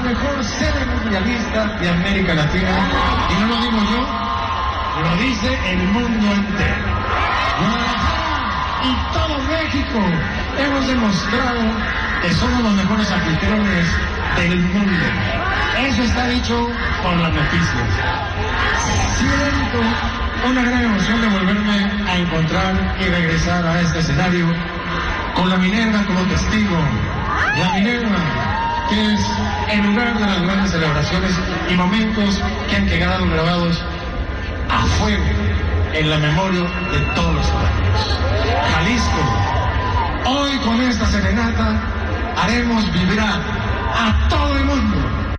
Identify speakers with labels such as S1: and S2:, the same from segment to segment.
S1: mejor sede mundialista de América Latina. Y no lo digo yo, lo dice el mundo entero. Guadalajara y todo México hemos demostrado que somos los mejores anfitriones del mundo. Eso está dicho por las noticias. Siento una gran emoción de volverme a encontrar y regresar a este escenario con la Minerva como testigo. La Minerva, que es el lugar de las grandes celebraciones y momentos que han quedado grabados a fuego en la memoria de todos los ciudadanos. Jalisco, hoy con esta serenata haremos vibrar a todo el mundo.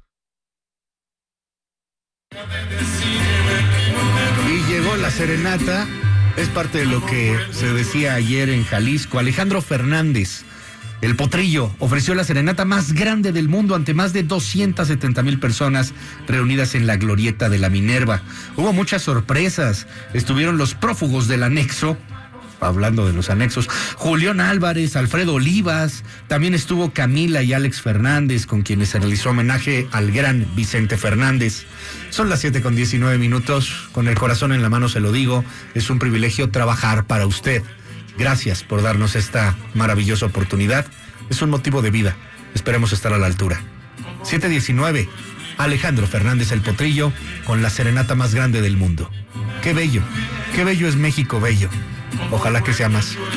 S2: Y llegó la serenata, es parte de lo que se decía ayer en Jalisco. Alejandro Fernández, el Potrillo, ofreció la serenata más grande del mundo ante más de 270,000 personas reunidas en la glorieta de la Minerva. Hubo muchas sorpresas, estuvieron los prófugos del anexo, hablando de los anexos, Julián Álvarez, Alfredo Olivas, también estuvo Camila y Alex Fernández, con quienes se realizó homenaje al gran Vicente Fernández. Son las 7:19, con el corazón en la mano se lo digo, es un privilegio trabajar para usted. Gracias por darnos esta maravillosa oportunidad, es un motivo de vida, esperemos estar a la altura. 7:19, Alejandro Fernández el Potrillo, con la serenata más grande del mundo. Qué bello es México bello. Ojalá que sea más.